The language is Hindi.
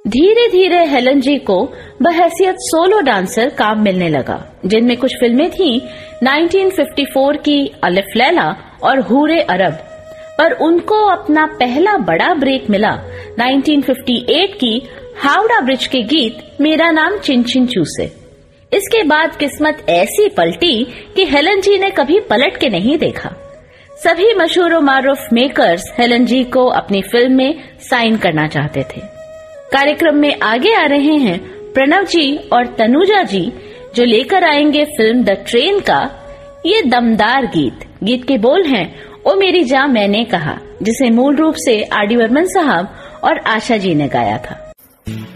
धीरे धीरे हेलन जी को बहैसियत सोलो डांसर काम मिलने लगा, जिनमें कुछ फिल्में थीं 1954 की अलिफ लैला और हूरे अरब, पर उनको अपना पहला बड़ा ब्रेक मिला 1958 की हावड़ा ब्रिज के गीत मेरा नाम चिन चू से। इसके बाद किस्मत ऐसी पलटी कि हेलन जी ने कभी पलट के नहीं देखा। सभी मशहूर और मारूफ मेकर्स हेलन जी को अपनी फिल्म में साइन करना चाहते थे। कार्यक्रम में आगे आ रहे हैं प्रणव जी और तनुजा जी, जो लेकर आएंगे फिल्म द ट्रेन का ये दमदार गीत। गीत के बोल हैं ओ मेरी जान मैंने कहा, जिसे मूल रूप से आर डी बर्मन साहब और आशा जी ने गाया था।